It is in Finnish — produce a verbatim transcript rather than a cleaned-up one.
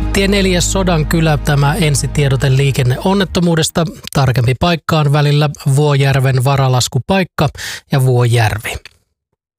Tie neljä Sodankylä, tämä ensitiedote liikenneonnettomuudesta. Tarkempi paikka on välillä Vuojärven varalaskupaikka ja Vuojärvi.